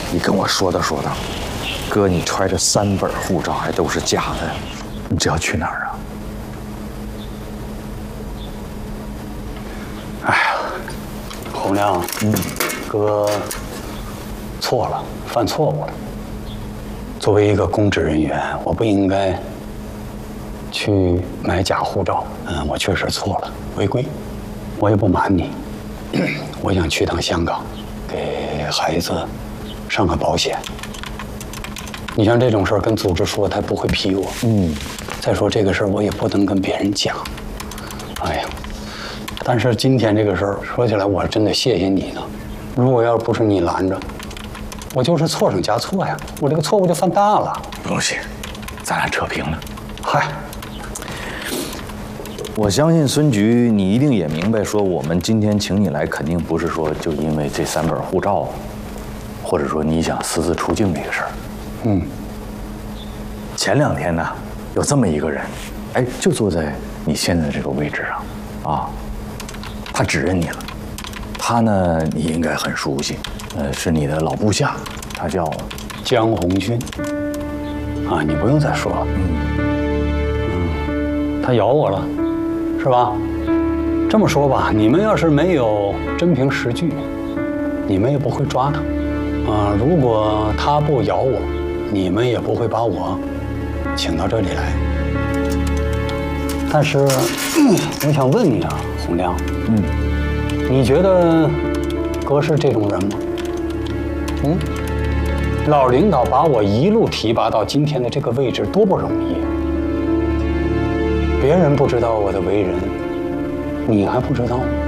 你跟我说道，哥，你揣着3本护照还都是假的，你这要去哪儿啊？ 哎呀，洪亮，哥错了，犯错误了。作为一个公职人员，我不应该去买假护照。我确实错了，违规。我也不瞒你，我想去趟香港，给孩子上个保险。你像这种事儿跟组织说，他不会批我。再说这个事儿我也不能跟别人讲。哎呀，但是今天这个事儿说起来，我真的谢谢你呢。如果要不是你拦着，我就是错上加错呀，我这个错误就犯大了。 不用谢，咱俩扯平了。 嗨， 我相信孙局，你一定也明白，说我们今天请你来，肯定不是说就因为这3本护照，或者说你想私自出境这个事儿。前2天呢，有这么一个人，哎，就坐在你现在这个位置上，啊，他指认你了。他呢，你应该很熟悉，是你的老部下，他叫江红勋。啊，你不用再说了。他咬我了，是吧？这么说吧，你们要是没有真凭实据，你们也不会抓他。如果他不咬我，你们也不会把我请到这里来。但是，我想问你啊，洪亮，你觉得哥是这种人吗？老领导把我一路提拔到今天的这个位置，多不容易啊！别人不知道我的为人，你还不知道吗？